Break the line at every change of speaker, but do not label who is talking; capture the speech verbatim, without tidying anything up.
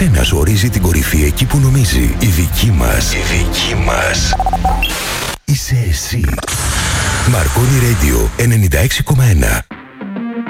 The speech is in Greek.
καθένας ορίζει την κορυφή εκεί που νομίζει. Η δική μας. Η δική μας. Είσαι εσύ. Marconi Radio ενενήντα έξι κόμμα ένα.